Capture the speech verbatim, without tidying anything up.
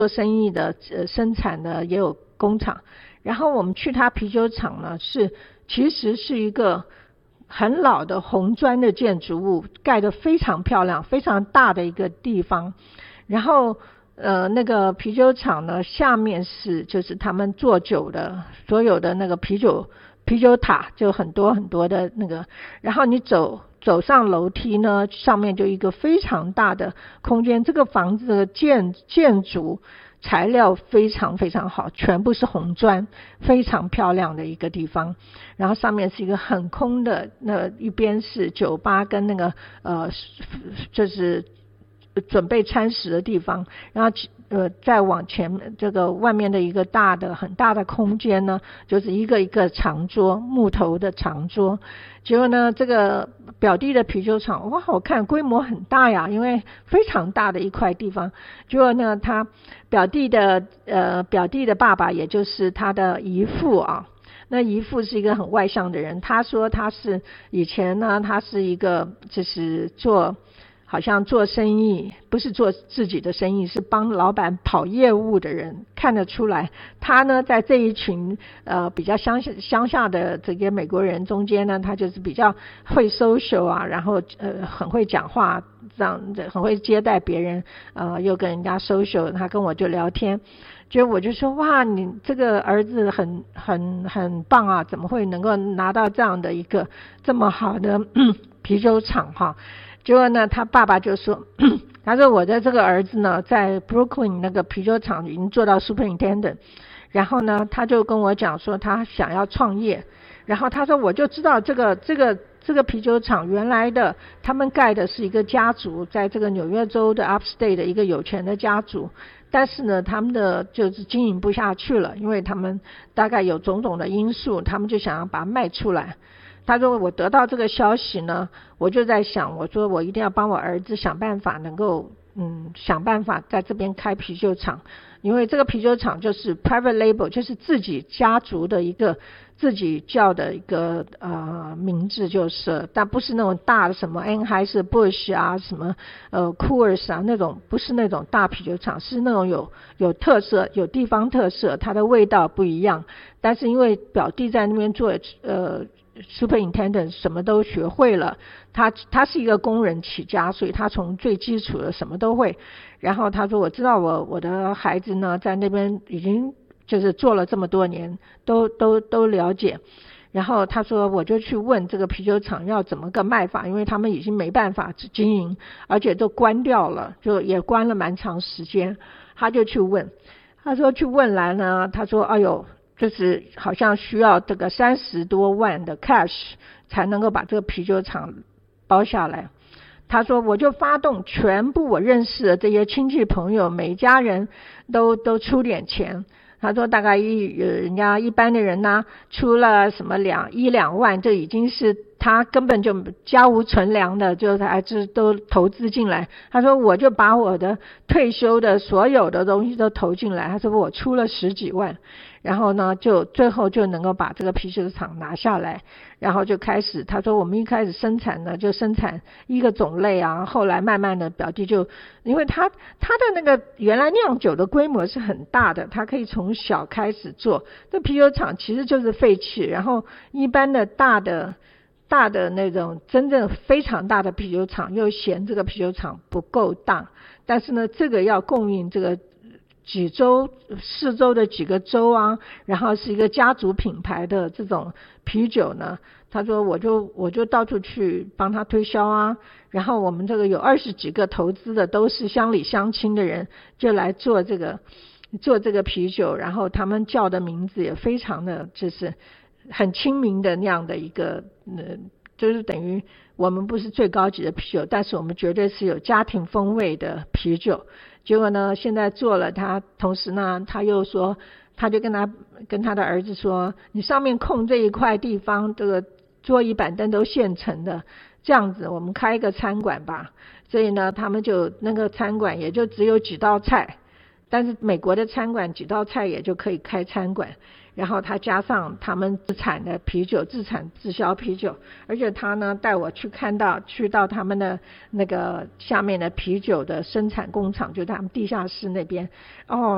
做生意的呃生产的也有工厂，然后我们去他啤酒厂呢，是其实是一个很老的红砖的建筑物，盖得非常漂亮，非常大的一个地方。然后呃那个啤酒厂呢，下面是就是他们做酒的所有的那个啤酒啤酒塔，就很多很多的那个，然后你走走上楼梯呢，上面就一个非常大的空间。这个房子的建建筑材料非常非常好，全部是红砖，非常漂亮的一个地方。然后上面是一个很空的，那一边是酒吧跟那个呃就是准备餐食的地方，然后呃再往前这个外面的一个大的很大的空间呢，就是一个一个长桌，木头的长桌。结果呢，这个表弟的啤酒厂，哇，我看规模很大呀，因为非常大的一块地方。结果呢，他表弟的呃表弟的爸爸，也就是他的姨父啊，那姨父是一个很外向的人，他说他是以前呢，他是一个就是做好像做生意，不是做自己的生意，是帮老板跑业务的人，看得出来他呢在这一群呃比较乡下乡下的这些美国人中间呢，他就是比较会 social 啊，然后呃很会讲话，这样很会接待别人，呃又跟人家 social， 他跟我就聊天。就我就说，哇，你这个儿子很很很棒啊，怎么会能够拿到这样的一个这么好的啤酒厂哈？结果呢，他爸爸就说，他说我的这个儿子呢，在 Brooklyn 那个啤酒厂已经做到 superintendent， 然后呢，他就跟我讲说他想要创业，然后他说我就知道这个这个这个啤酒厂原来的他们盖的是一个家族，在这个纽约州的 Upstate 的一个有钱的家族，但是呢，他们的就是经营不下去了，因为他们大概有种种的因素，他们就想要把它卖出来。他说我得到这个消息呢，我就在想，我说我一定要帮我儿子想办法能够嗯想办法在这边开啤酒厂，因为这个啤酒厂就是 private label， 就是自己家族的一个自己叫的一个呃名字，就是但不是那种大的什么 Anheuser-Busch 啊，什么呃 Coors 啊那种，不是那种大啤酒厂，是那种有有特色有地方特色，它的味道不一样。但是因为表弟在那边做呃superintendent 什么都学会了，他他是一个工人起家，所以他从最基础的什么都会。然后他说我知道我我的孩子呢在那边已经就是做了这么多年，都都都了解。然后他说我就去问这个啤酒厂要怎么个卖法，因为他们已经没办法经营，而且都关掉了，就也关了蛮长时间。他就去问，他说去问来呢，他说哎呦，就是好像需要这个三十多万的 cash 才能够把这个啤酒厂包下来。他说我就发动全部我认识的这些亲戚朋友，每家人都都出点钱。他说大概一人家一般的人呢，出了什么两一两万，这已经是他根本就家无存粮的，就还是都投资进来。他说我就把我的退休的所有的东西都投进来。他说我出了十几万，然后呢就最后就能够把这个啤酒厂拿下来，然后就开始，他说我们一开始生产呢就生产一个种类啊，后来慢慢的表弟就因为他他的那个原来酿酒的规模是很大的，他可以从小开始做，这啤酒厂其实就是废弃，然后一般的大的大的那种真正非常大的啤酒厂又嫌这个啤酒厂不够大，但是呢这个要供应这个几州四州的几个州啊，然后是一个家族品牌的这种啤酒呢，他说我就我就到处去帮他推销啊，然后我们这个有二十几个投资的都是乡里乡亲的人，就来做这个做这个啤酒，然后他们叫的名字也非常的就是很亲民的那样的一个呃，就是等于我们不是最高级的啤酒，但是我们绝对是有家庭风味的啤酒。结果呢现在做了，他同时呢他又说，他就跟他跟他的儿子说，你上面空这一块地方，这个桌椅板凳都现成的，这样子我们开一个餐馆吧。所以呢他们就那个餐馆也就只有几道菜，但是美国的餐馆几道菜也就可以开餐馆，然后他加上他们自产的啤酒，自产自销啤酒，而且他呢带我去看到去到他们的那个下面的啤酒的生产工厂，就他们地下室那边，哦